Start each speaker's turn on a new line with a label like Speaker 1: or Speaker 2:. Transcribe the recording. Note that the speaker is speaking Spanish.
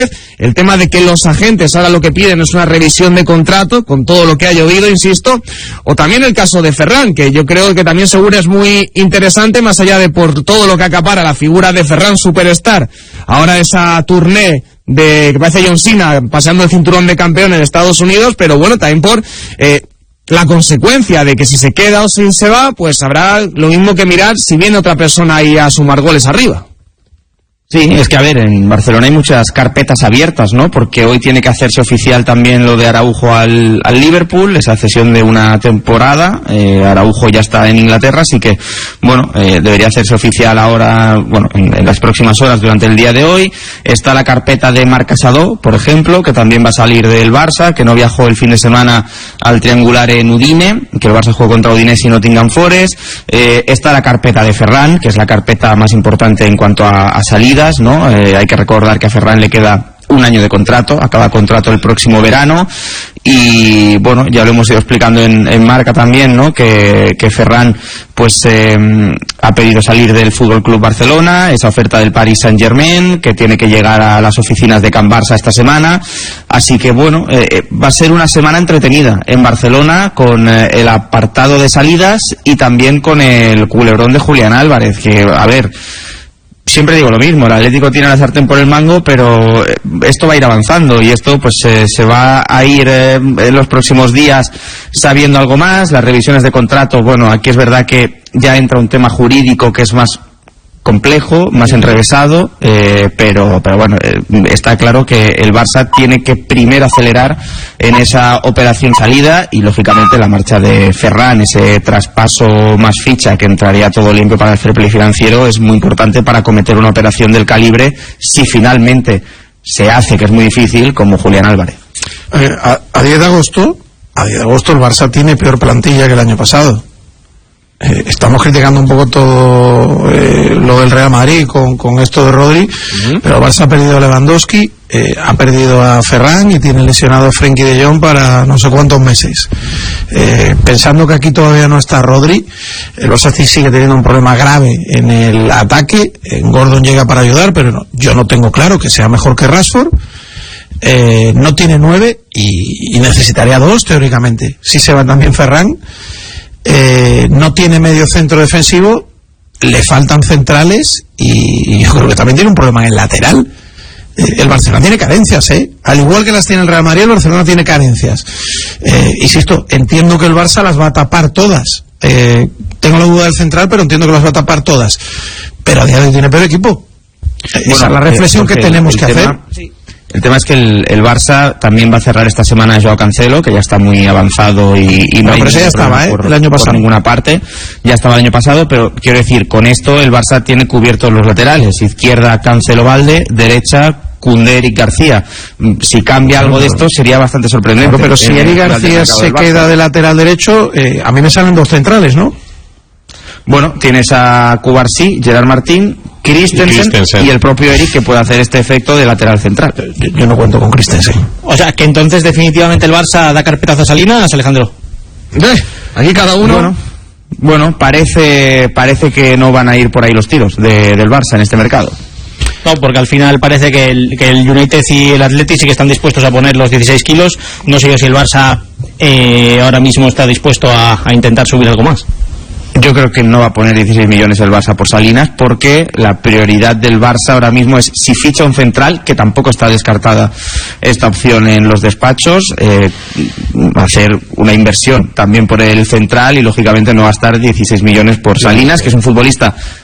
Speaker 1: el tema de que los agentes ahora lo que piden es una revisión de contrato, con todo lo que ha llovido, insisto, o también el caso de Ferran, que yo creo que también seguro es muy interesante, más allá de por todo lo que acapara la figura de Ferran Superstar, ahora esa tournée de que parece John Cena paseando el cinturón de campeón en Estados Unidos, pero bueno, también por la consecuencia de que si se queda o si se va, pues habrá lo mismo que mirar si viene otra persona ahí a sumar goles arriba.
Speaker 2: Sí, es que a ver, en Barcelona hay muchas carpetas abiertas, ¿no? Porque hoy tiene que hacerse oficial también lo de Araujo al Liverpool, esa cesión de una temporada. Araujo ya está en Inglaterra, así que, bueno, debería hacerse oficial ahora, bueno, en las próximas horas durante el día de hoy. Está la carpeta de Marc Casadó, por ejemplo, que también va a salir del Barça, que no viajó el fin de semana al triangular en Udine, que el Barça jugó contra Udinese y Nottingham Forest. Está la carpeta de Ferran, que es la carpeta más importante en cuanto a salidas, ¿no? Hay que recordar que a Ferran le queda un año de contrato, acaba contrato el próximo verano, y bueno, ya lo hemos ido explicando en Marca también, ¿no? Que Ferran pues ha pedido salir del Fútbol Club Barcelona, esa oferta del Paris Saint-Germain, que tiene que llegar a las oficinas de Can Barça esta semana, así que bueno, va a ser una semana entretenida en Barcelona, con el apartado de salidas y también con el culebrón de Julián Álvarez, que a ver, siempre digo lo mismo, el Atlético tiene la sartén por el mango, pero esto va a ir avanzando y esto pues se va a ir en los próximos días sabiendo algo más. Las revisiones de contrato, bueno, aquí es verdad que ya entra un tema jurídico que es más complejo, más enrevesado, pero bueno, está claro que el Barça tiene que primero acelerar en esa operación salida y lógicamente la marcha de Ferran, ese traspaso más ficha que entraría todo limpio para el fair play financiero, es muy importante para acometer una operación del calibre, si finalmente se hace, que es muy difícil, como Julián Álvarez.
Speaker 3: A 10 de agosto el Barça tiene peor plantilla que el año pasado. Estamos criticando un poco todo lo del Real Madrid con esto de Rodri, pero el Barça ha perdido a Lewandowski, ha perdido a Ferran y tiene lesionado a Frenkie de Jong para no sé cuántos meses. Pensando que aquí todavía no está Rodri, el Barça sigue teniendo un problema grave en el ataque. Gordon llega para ayudar, pero no, yo no tengo claro que sea mejor que Rashford. No tiene 9 y necesitaría 2 teóricamente. Si se va también Ferran. No tiene medio centro defensivo, le faltan centrales y yo creo que también tiene un problema en el lateral. El Barcelona tiene carencias, al igual que las tiene el Real Madrid, el Barcelona tiene carencias. Insisto, entiendo que el Barça las va a tapar todas. Tengo la duda del central, pero entiendo que las va a tapar todas. Pero a día de hoy tiene peor equipo. Esa es la reflexión que tenemos que hacer.
Speaker 2: Sí. El tema es que el Barça también va a cerrar esta semana a Joao Cancelo, que ya está muy avanzado y no hay
Speaker 3: pero ya estaba, el año pasado.
Speaker 2: Por ninguna parte. Ya estaba el año pasado, pero quiero decir, con esto el Barça tiene cubiertos los laterales. Izquierda, Cancelo Valde, derecha, Koundé, Eric García. Si cambia algo de esto sería bastante sorprendente.
Speaker 3: Pero si Eric García se queda de lateral derecho, a mí me salen 2 centrales, ¿no?
Speaker 2: Bueno, tienes a Cubarsí, Gerard Martín, Christensen y el propio Eric, que puede hacer este efecto de lateral central.
Speaker 3: Yo no cuento con Christensen.
Speaker 4: O sea, que entonces definitivamente el Barça da carpetazo a Salinas, Alejandro.
Speaker 1: Aquí cada uno.
Speaker 2: Bueno, parece que no van a ir por ahí los tiros del Barça en este mercado.
Speaker 4: No, porque al final parece que el United y el Atleti sí que están dispuestos a poner los 16 kilos. No sé yo si el Barça ahora mismo está dispuesto a intentar subir algo más.
Speaker 2: Yo creo que no va a poner 16 millones el Barça por Salinas, porque la prioridad del Barça ahora mismo es, si ficha un central, que tampoco está descartada esta opción en los despachos, hacer una inversión también por el central y lógicamente no gastar 16 millones por Salinas, que es un futbolista